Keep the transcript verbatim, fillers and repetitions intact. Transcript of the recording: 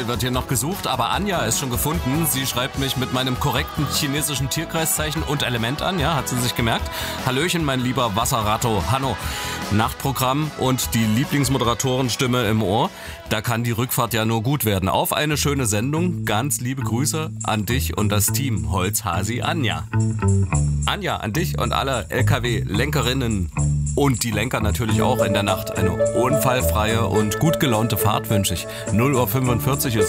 wird hier noch gesucht, aber Anja ist schon gefunden. Sie schreibt mich mit meinem korrekten chinesischen Tierkreiszeichen und Element an, ja, hat sie sich gemerkt. Hallöchen, mein lieber Wasserratto, Hanno. Nachtprogramm und die Lieblingsmoderatorenstimme im Ohr. Da kann die Rückfahrt ja nur gut werden. Auf eine schöne Sendung. Ganz liebe Grüße an dich und das Team Holzhasi Anja. Anja, an dich und alle L K W-Lenkerinnen und die Lenker natürlich auch in der Nacht. Eine unfallfreie und gut gelaunte Fahrt wünsche ich. null Uhr fünfundvierzig ist